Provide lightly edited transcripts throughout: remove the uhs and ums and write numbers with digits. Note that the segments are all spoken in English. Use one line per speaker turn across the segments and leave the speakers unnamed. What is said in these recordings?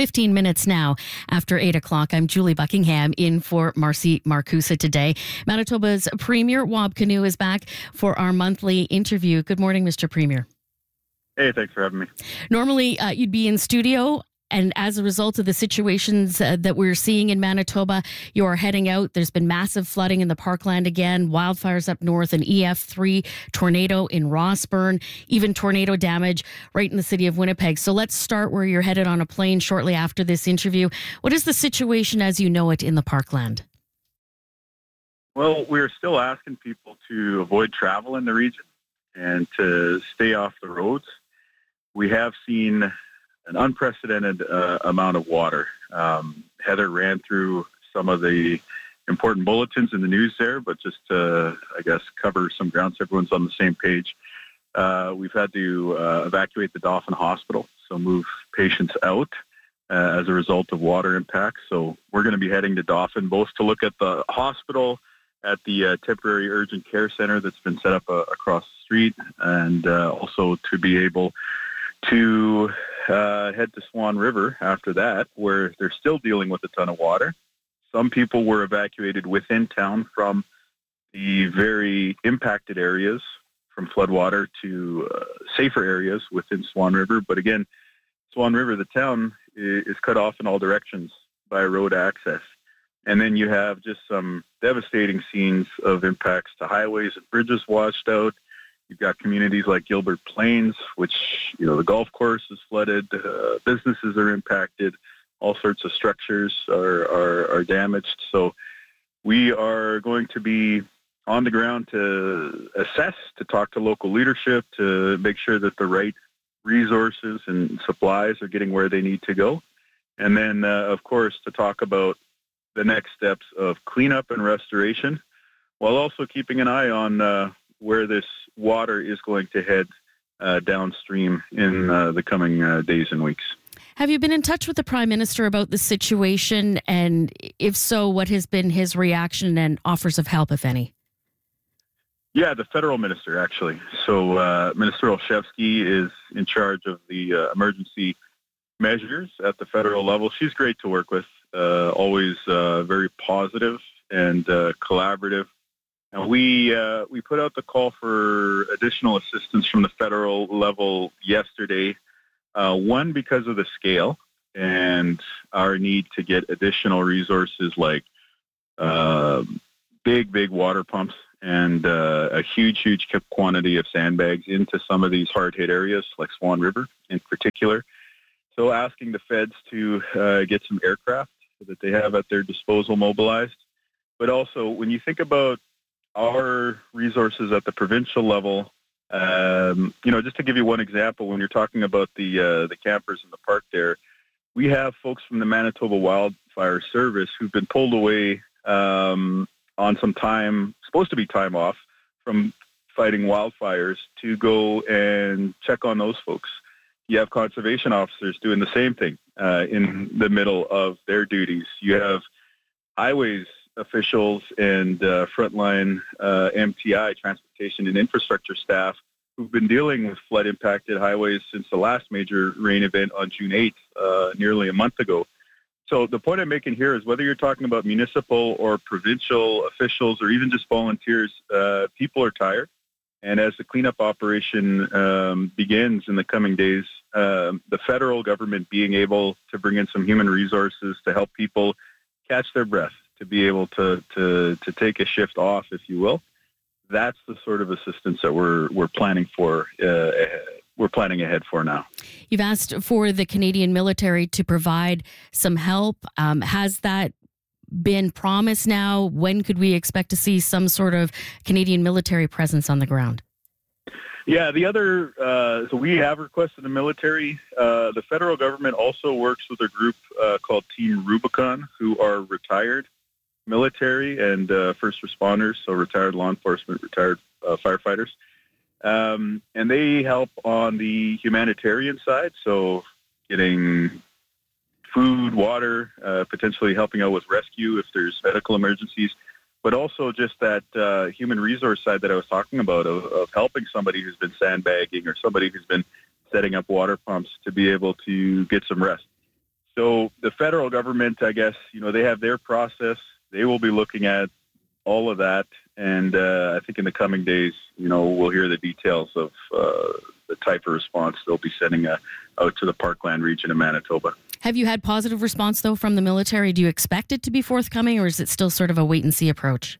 15 minutes now after 8 o'clock. I'm Julie Buckingham in for Marcy Marcusa today. Manitoba's Premier, Wab Kinew, is back for our monthly interview. Good morning, Mr. Premier.
Hey, thanks for having me.
Normally, you'd be in studio, and as a result of the situations that we're seeing in Manitoba, you are heading out. There's been massive flooding in the Parkland again, wildfires up north, an EF3 tornado in Rossburn, even tornado damage right in the city of Winnipeg. So let's start where you're headed on a plane shortly after this interview. What is the situation as you know it in the Parkland?
Well, we're still asking people to avoid travel in the region and to stay off the roads. We have seen an unprecedented amount of water. Heather ran through some of the important bulletins in the news there, but just to, I guess, cover some ground so everyone's on the same page. We've had to evacuate the Dauphin Hospital, so move patients out as a result of water impacts. So we're going to be heading to Dauphin, both to look at the hospital, at the temporary urgent care center that's been set up across the street, and also to be able to head to Swan River after that, where they're still dealing with a ton of water. Some people were evacuated within town from the very impacted areas, from floodwater to safer areas within Swan River. But again, Swan River, the town, is cut off in all directions by road access. And then you have just some devastating scenes of impacts to highways and bridges washed out. You've got communities like Gilbert Plains, which, the golf course is flooded, businesses are impacted, all sorts of structures are damaged. So we are going to be on the ground to assess, to talk to local leadership, to make sure that the right resources and supplies are getting where they need to go. And then, of course, to talk about the next steps of cleanup and restoration, while also keeping an eye on where this water is going to head downstream in the coming days and weeks.
Have you been in touch with the Prime Minister about the situation? And if so, what has been his reaction and offers of help, if any?
Yeah, the federal minister, actually. So Minister Olszewski is in charge of the emergency measures at the federal level. She's great to work with, always very positive and collaborative. And we put out the call for additional assistance from the federal level yesterday, one, because of the scale and our need to get additional resources like big water pumps and a huge quantity of sandbags into some of these hard-hit areas like Swan River in particular. So asking the feds to get some aircraft that they have at their disposal mobilized. But also, when you think about our resources at the provincial level, just to give you one example, when you're talking about the campers in the park there, we have folks from the Manitoba Wildfire Service who've been pulled away on some time, supposed to be time off from fighting wildfires, to go and check on those folks. You have conservation officers doing the same thing in the middle of their duties. You have highways officials and frontline MTI, transportation and infrastructure staff, who've been dealing with flood-impacted highways since the last major rain event on June 8th, nearly a month ago. So the point I'm making here is whether you're talking about municipal or provincial officials or even just volunteers, people are tired. And as the cleanup operation begins in the coming days, the federal government being able to bring in some human resources to help people catch their breath, to be able to take a shift off, if you will. That's the sort of assistance that we're planning for. We're planning ahead for now.
You've asked for the Canadian military to provide some help. Has that been promised now? When could we expect to see some sort of Canadian military presence on the ground?
Yeah, so we have requested the military. The federal government also works with a group called Team Rubicon, who are retired military and first responders, so retired law enforcement, retired firefighters. And they help on the humanitarian side, so getting food, water, potentially helping out with rescue if there's medical emergencies, but also just that human resource side that I was talking about of helping somebody who's been sandbagging or somebody who's been setting up water pumps to be able to get some rest. So the federal government, I guess, they have their process. They will be looking at all of that. And I think in the coming days, we'll hear the details of the type of response they'll be sending out to the Parkland region of Manitoba.
Have you had positive response, though, from the military? Do you expect it to be forthcoming, or is it still sort of a wait-and-see approach?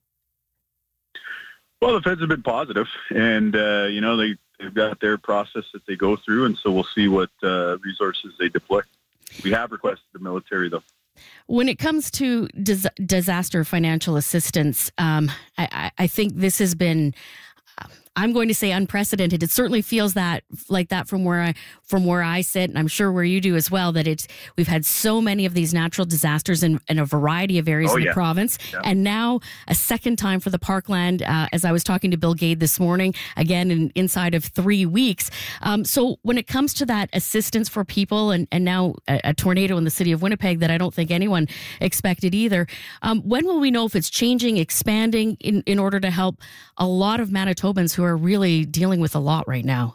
Well, the feds have been positive, and, they've got their process that they go through, and so we'll see what resources they deploy. We have requested the military, though.
When it comes to disaster financial assistance, I think this has been, I'm going to say, unprecedented. It certainly feels like that from where I sit, and I'm sure where you do as well, that we've had so many of these natural disasters in a variety of areas in the province. Yeah. And now a second time for the Parkland, as I was talking to Bill Gade this morning, again inside of 3 weeks. So when it comes to that assistance for people, and now a tornado in the city of Winnipeg that I don't think anyone expected either, when will we know if it's changing, expanding in order to help a lot of Manitobans who are really dealing with a lot right now?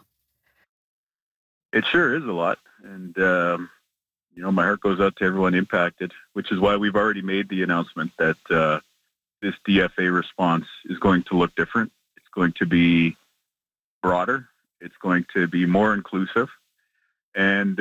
It sure is a lot. And, my heart goes out to everyone impacted, which is why we've already made the announcement that this DFA response is going to look different. It's going to be broader. It's going to be more inclusive. And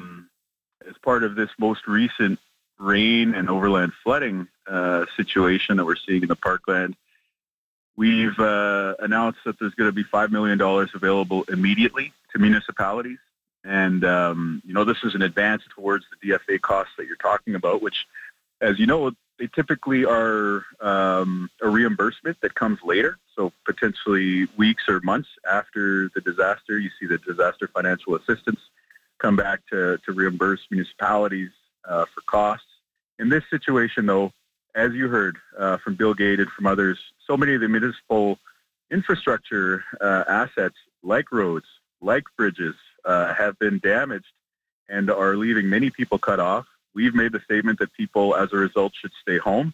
as part of this most recent rain and overland flooding situation that we're seeing in the Parkland, we've announced that there's going to be $5 million available immediately to municipalities. And, this is an advance towards the DFA costs that you're talking about, which, as you know, they typically are a reimbursement that comes later. So potentially weeks or months after the disaster, you see the disaster financial assistance come back to reimburse municipalities for costs. In this situation, though, as you heard from Bill Gade and from others, so many of the municipal infrastructure assets, like roads, like bridges, have been damaged and are leaving many people cut off. We've made the statement that people, as a result, should stay home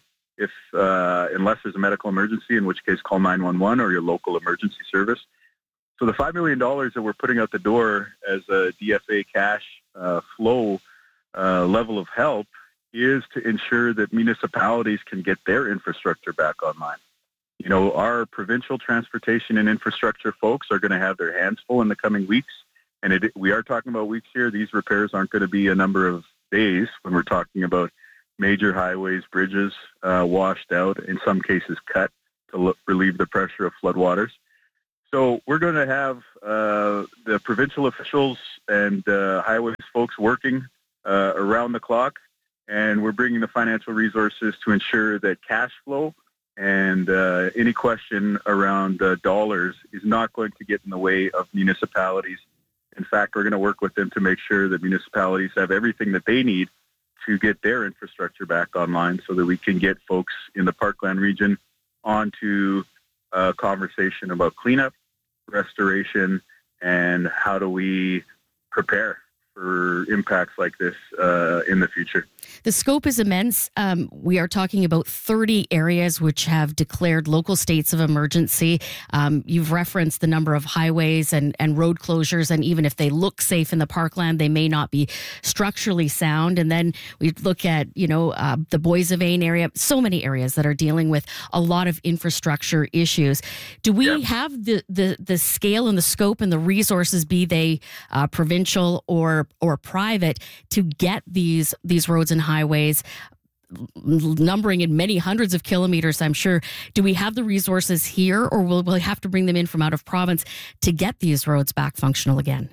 unless there's a medical emergency, in which case call 911 or your local emergency service. So the $5 million that we're putting out the door as a DFA cash flow level of help is to ensure that municipalities can get their infrastructure back online. Our provincial transportation and infrastructure folks are going to have their hands full in the coming weeks. And we are talking about weeks here. These repairs aren't going to be a number of days when we're talking about major highways, bridges washed out, in some cases cut to relieve the pressure of floodwaters. So we're going to have the provincial officials and highways folks working around the clock. And we're bringing the financial resources to ensure that cash flow and any question around dollars is not going to get in the way of municipalities. In fact, we're going to work with them to make sure that municipalities have everything that they need to get their infrastructure back online so that we can get folks in the Parkland region onto a conversation about cleanup, restoration, and how do we prepare for impacts like this in the future.
The scope is immense. We are talking about 30 areas which have declared local states of emergency. You've referenced the number of highways and road closures, and even if they look safe in the Parkland, they may not be structurally sound. And then we look at, the Boissevain area, so many areas that are dealing with a lot of infrastructure issues. Do we have the scale and the scope and the resources, be they provincial or private, to get these roads and highways, numbering in many hundreds of kilometers, I'm sure? Do we have the resources here, or will we have to bring them in from out of province to get these roads back functional again?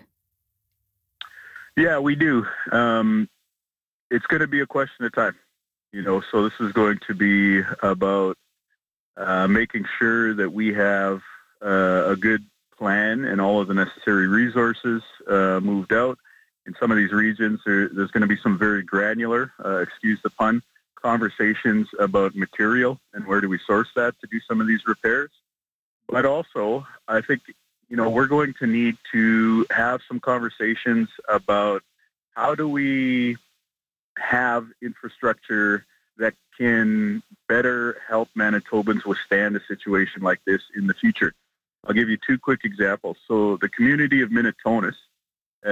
Yeah, we do. It's going to be a question of time, so this is going to be about making sure that we have a good plan and all of the necessary resources moved out. In some of these regions, there's going to be some very granular, excuse the pun, conversations about material and where do we source that to do some of these repairs. But also, I think, we're going to need to have some conversations about how do we have infrastructure that can better help Manitobans withstand a situation like this in the future. I'll give you two quick examples. So the community of Minitonas has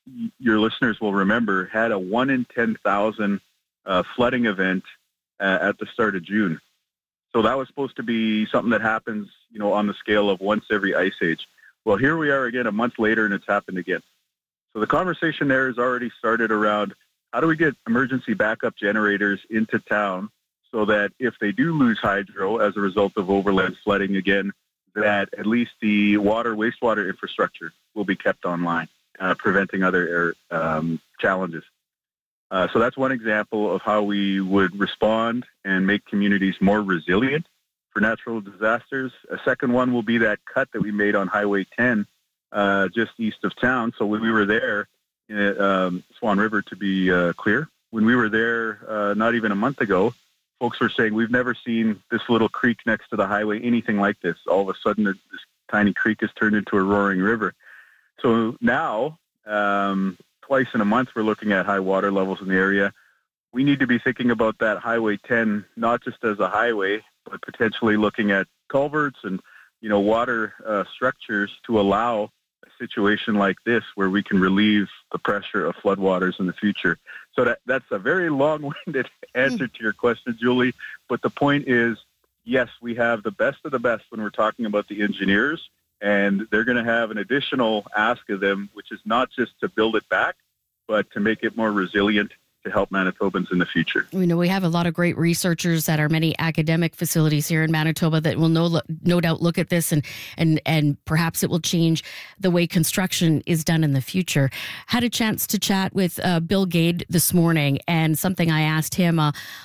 your listeners will remember, had a 1 in 10,000 flooding event at the start of June. So that was supposed to be something that happens, on the scale of once every ice age. Well, here we are again a month later, and it's happened again. So the conversation there has already started around how do we get emergency backup generators into town so that if they do lose hydro as a result of overland flooding again, that at least the wastewater infrastructure will be kept online, preventing other challenges. So that's one example of how we would respond and make communities more resilient for natural disasters. A second one will be that cut that we made on Highway 10 just east of town. So when we were there, in Swan River to be clear, when we were there not even a month ago, folks were saying, we've never seen this little creek next to the highway, anything like this. All of a sudden, this tiny creek has turned into a roaring river. So now, twice in a month, we're looking at high water levels in the area. We need to be thinking about that Highway 10, not just as a highway, but potentially looking at culverts and, water structures to allow a situation like this where we can relieve the pressure of floodwaters in the future. So that's a very long-winded answer to your question, Julie. But the point is, yes, we have the best of the best when we're talking about the engineers, and they're going to have an additional ask of them, which is not just to build it back, but to make it more resilient to help Manitobans in the future.
We have a lot of great researchers at our many academic facilities here in Manitoba that will no doubt look at this and perhaps it will change the way construction is done in the future. Had a chance to chat with Bill Gade this morning, and something I asked him,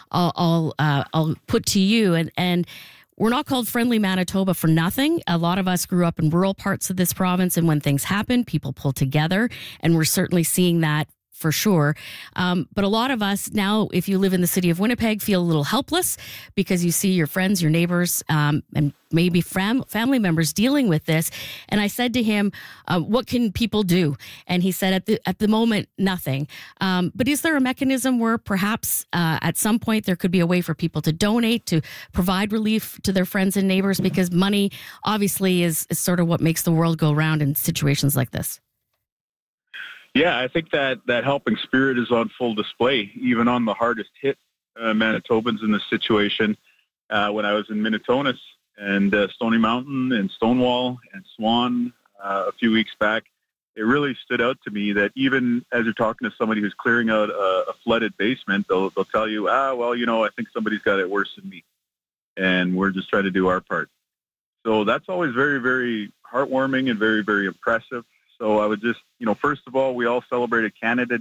I'll put to you, and we're not called Friendly Manitoba for nothing. A lot of us grew up in rural parts of this province, and when things happen, people pull together, and we're certainly seeing that for sure. But a lot of us now, if you live in the city of Winnipeg, feel a little helpless because you see your friends, your neighbors, and maybe family members dealing with this. And I said to him, what can people do? And he said, at the moment, nothing. But is there a mechanism where perhaps at some point there could be a way for people to donate, to provide relief to their friends and neighbors? Because money obviously is sort of what makes the world go round in situations like this.
Yeah, I think that helping spirit is on full display, even on the hardest hit Manitobans in this situation. When I was in Minitonas and Stony Mountain and Stonewall and Swan a few weeks back, it really stood out to me that even as you're talking to somebody who's clearing out a flooded basement, they'll tell you, I think somebody's got it worse than me, and we're just trying to do our part. So that's always very, very heartwarming and very, very impressive. So I would just, first of all, we all celebrated Canada